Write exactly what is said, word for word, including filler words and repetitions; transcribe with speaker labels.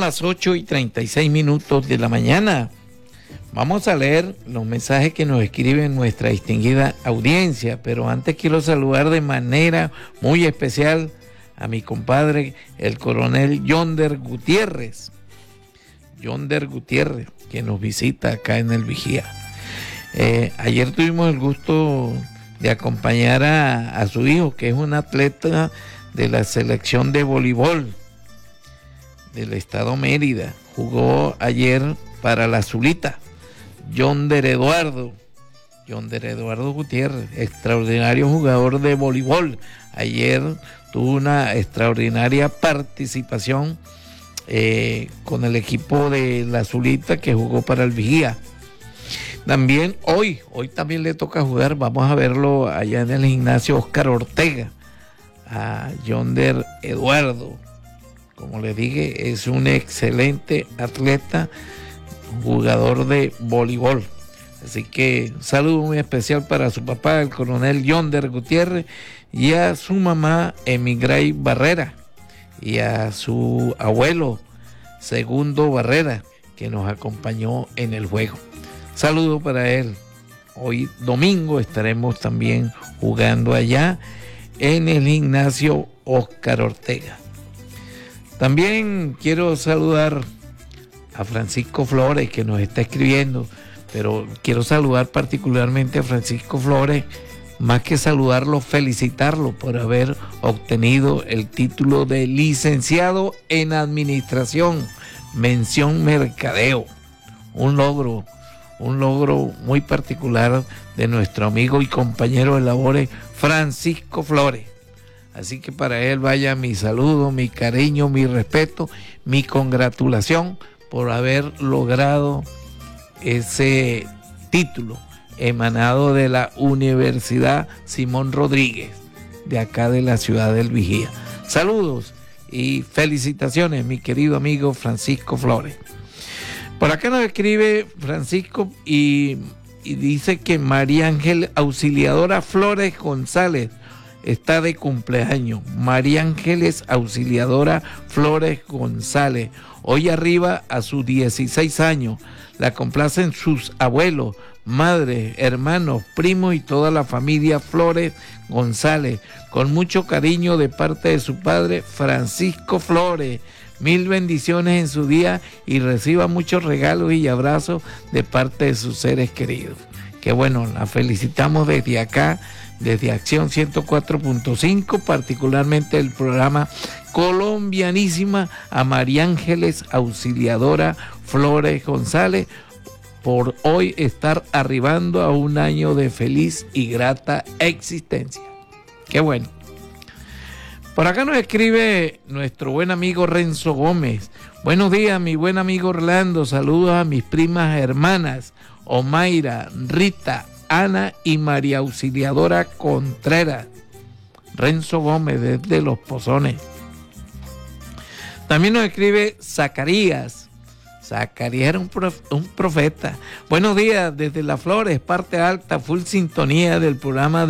Speaker 1: las ocho y treinta y seis minutos de la mañana. Vamos a leer los mensajes que nos escribe nuestra distinguida audiencia, pero antes quiero saludar de manera muy especial a mi compadre, el coronel Yonder Gutiérrez. Yonder Gutiérrez, que nos visita acá en el Vigía. Eh, ayer tuvimos el gusto de acompañar a, a su hijo, que es un atleta de la selección de voleibol del estado Mérida. Jugó ayer para la Zulita. Yonder Eduardo, Yonder Eduardo Gutiérrez, extraordinario jugador de voleibol. Ayer tuvo una extraordinaria participación eh, con el equipo de la Zulita que jugó para el Vigía. También hoy, hoy también le toca jugar, vamos a verlo allá en el gimnasio Oscar Ortega, a Yonder Eduardo. Como les dije, es un excelente atleta, jugador de voleibol. Así que un saludo muy especial para su papá, el coronel Yonder Gutiérrez, y a su mamá, Emigray Barrera, y a su abuelo, Segundo Barrera, que nos acompañó en el juego. Saludo para él. Hoy domingo estaremos también jugando allá en el gimnasio Oscar Ortega. También quiero saludar a Francisco Flores, que nos está escribiendo, pero quiero saludar particularmente a Francisco Flores, más que saludarlo, felicitarlo por haber obtenido el título de licenciado en administración, mención mercadeo. Un logro, un logro muy particular de nuestro amigo y compañero de labores, Francisco Flores. Así que para él vaya mi saludo, mi cariño, mi respeto, mi congratulación por haber logrado ese título emanado de la Universidad Simón Rodríguez, de acá de la ciudad del Vigía. Saludos y felicitaciones, mi querido amigo Francisco Flores. Por acá nos escribe Francisco y, y dice que María Ángel Auxiliadora Flores González está de cumpleaños. María Ángeles Auxiliadora Flores González, hoy arriba a sus dieciséis años. La complacen sus abuelos, madres, hermanos, primos y toda la familia Flores González, con mucho cariño de parte de su padre Francisco Flores. Mil bendiciones en su día y reciba muchos regalos y abrazos de parte de sus seres queridos. Qué bueno, la felicitamos desde acá, desde Acción ciento cuatro punto cinco, particularmente el programa Colombianísima, a María Ángeles Auxiliadora Flores González, por hoy estar arribando a un año de feliz y grata existencia. Qué bueno. Por acá nos escribe nuestro buen amigo Renzo Gómez. Buenos días, mi buen amigo Orlando. Saludos a mis primas hermanas, Omaira, Rita, Ana y María Auxiliadora Contreras. Renzo Gómez desde Los Pozones. También nos escribe Zacarías. Zacarías era un, prof, un profeta. Buenos días desde Las Flores, parte alta, full sintonía del programa de